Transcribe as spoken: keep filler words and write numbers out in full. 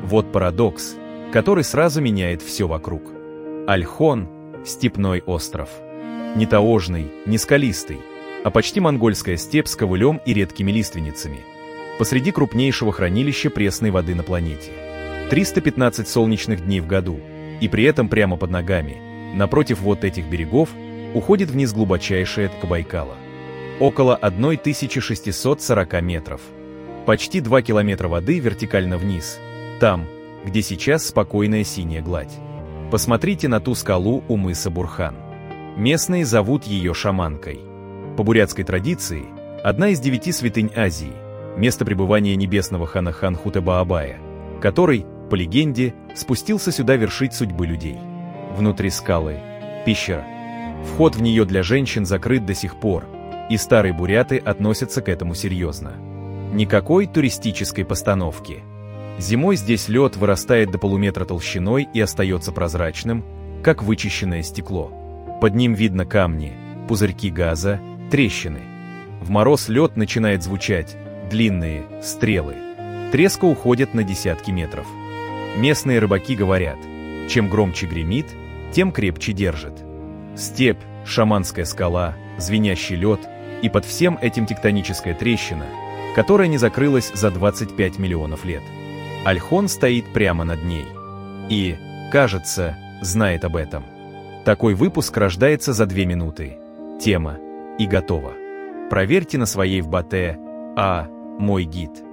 Вот парадокс, который сразу меняет все вокруг. Ольхон – степной остров. Не таежный, не скалистый, а почти монгольская степь с ковылем и редкими лиственницами. Посреди крупнейшего хранилища пресной воды на планете. триста пятнадцать солнечных дней в году, и при этом прямо под ногами, напротив вот этих берегов, уходит вниз глубочайшая ткань Байкала. Около тысяча шестьсот сорок метров. Почти два километра воды вертикально вниз, там, где сейчас спокойная синяя гладь. Посмотрите на ту скалу у мыса Бурхан. Местные зовут ее шаманкой. По бурятской традиции, одна из девяти святынь Азии, место пребывания небесного хана Хан-Хутэ-Баабая, который, по легенде, спустился сюда вершить судьбы людей. Внутри скалы – пещера. Вход в нее для женщин закрыт до сих пор, и старые буряты относятся к этому серьезно. Никакой туристической постановки. Зимой здесь лед вырастает до полуметра толщиной и остается прозрачным, как вычищенное стекло. Под ним видно камни, пузырьки газа, трещины. В мороз лед начинает звучать, длинные стрелы. Треска уходят на десятки метров. Местные рыбаки говорят, чем громче гремит, тем крепче держит. Степь, шаманская скала, звенящий лед и под всем этим тектоническая трещина, которая не закрылась за двадцать пять миллионов лет. Ольхон стоит прямо над ней. И, кажется, знает об этом. Такой выпуск рождается за две минуты. Тема и готово. Проверьте на своей в Батэ, а мой гид.